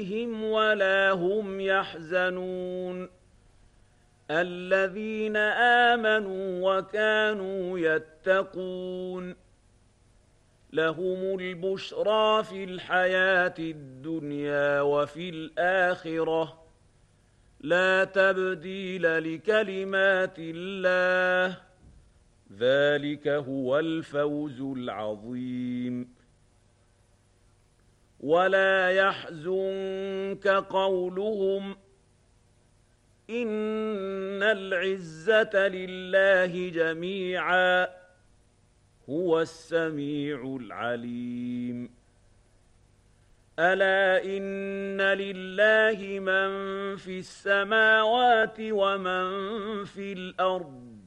ولا هم يحزنون الذين آمنوا وكانوا يتقون لهم البشرى في الحياة الدنيا وفي الآخرة لا تبديل لكلمات الله ذلك هو الفوز العظيم ولا يحزنك قولهم إن العزة لله جميعا هو السميع العليم ألا إن لله من في السماوات ومن في الأرض